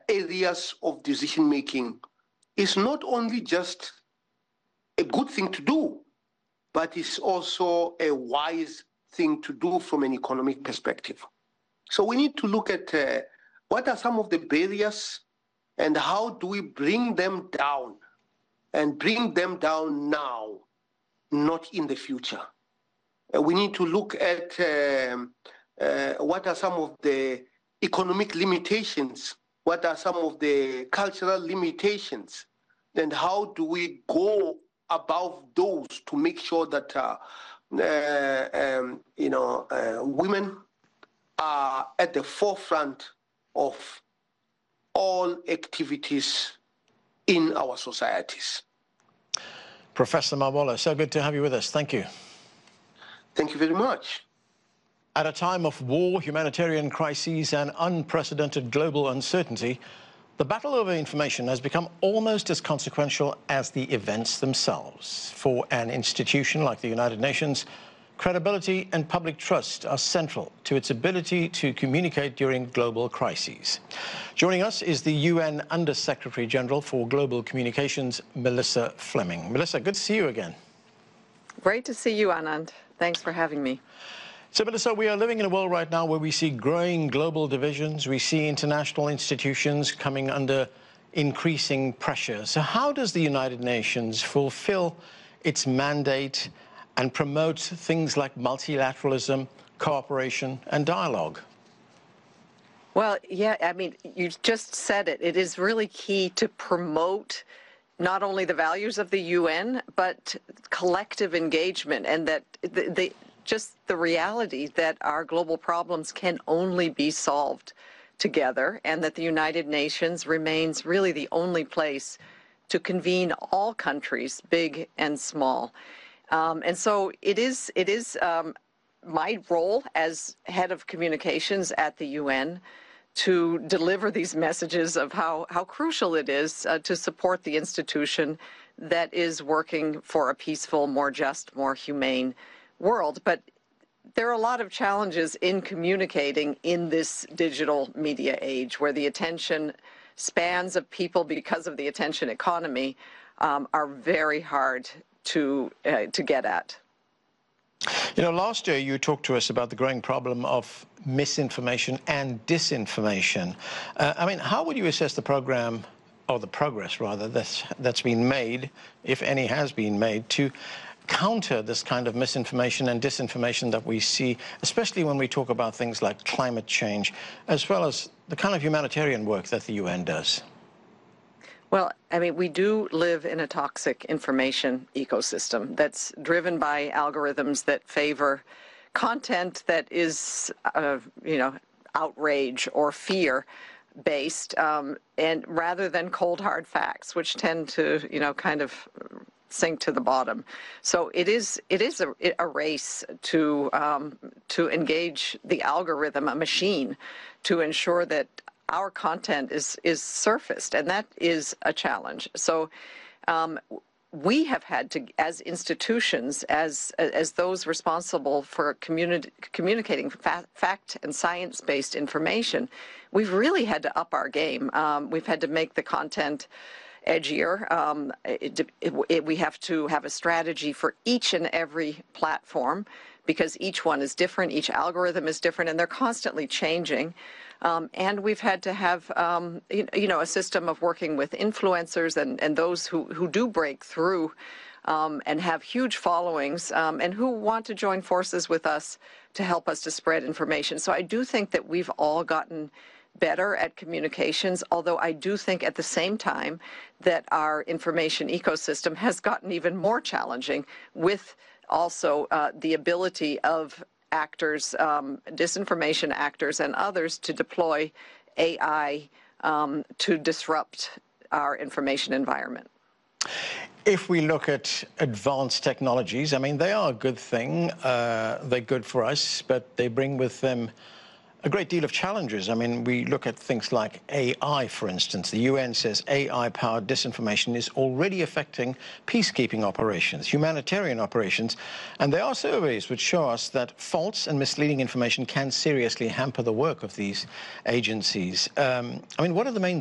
areas of decision-making is not only just a good thing to do, but it's also a wise thing to do from an economic perspective. So we need to look at what are some of the barriers and how do we bring them down, and bring them down now, not in the future. We need to look at what are some of the economic limitations, what are some of the cultural limitations, and how do we go above those to make sure that women are at the forefront of all activities in our societies. Professor Mawolo, so good to have you with us. Thank you. Thank you very much. At a time of war, humanitarian crises and unprecedented global uncertainty, the battle over information has become almost as consequential as the events themselves. For an institution like the United Nations, credibility and public trust are central to its ability to communicate during global crises. Joining us is the UN Under-Secretary General for Global Communications, Melissa Fleming. Melissa, good to see you again. Great to see you, Anand. Thanks for having me. So, Melissa, we are living in a world right now where we see growing global divisions. We see international institutions coming under increasing pressure. So how does the United Nations fulfill its mandate and promote things like multilateralism, cooperation, and dialogue? Well, yeah, I mean, you just said it. It is really key to promote not only the values of the UN, but collective engagement, and that just the reality that our global problems can only be solved together, and that the United Nations remains really the only place to convene all countries, big and small. And so it is my role as head of communications at the UN to deliver these messages of how crucial it is to support the institution that is working for a peaceful, more just, more humane world. But there are a lot of challenges in communicating in this digital media age, where the attention spans of people, because of the attention economy, are very hard to get at. You know, last year you talked to us about the growing problem of misinformation and disinformation. I mean, how would you assess the program, or the progress rather, that's been made, if any has been made, to counter this kind of misinformation and disinformation that we see, especially when we talk about things like climate change, as well as the kind of humanitarian work that the UN does? Well, I mean, we do live in a toxic information ecosystem that's driven by algorithms that favor content that is, outrage or fear-based, and rather than cold, hard facts, which tend to, kind of sink to the bottom. So it is a race to engage the algorithm, a machine, to ensure that our content is surfaced, and that is a challenge. So we have had to, as institutions, as those responsible for communicating fact and science-based information, we've really had to up our game. We've had to make the content edgier. We have to have a strategy for each and every platform, because each one is different, each algorithm is different, and they're constantly changing. And we've had to have, a system of working with influencers and those who do break through and have huge followings and who want to join forces with us to help us to spread information. So I do think that we've all gotten better at communications, although I do think at the same time that our information ecosystem has gotten even more challenging, with also the ability of actors, disinformation actors and others, to deploy AI to disrupt our information environment. If we look at advanced technologies, I mean, they are a good thing. They're good for us, but they bring with them a great deal of challenges. I mean, we look at things like AI, for instance. The UN says AI-powered disinformation is already affecting peacekeeping operations, humanitarian operations, and there are surveys which show us that false and misleading information can seriously hamper the work of these agencies. I mean, what are the main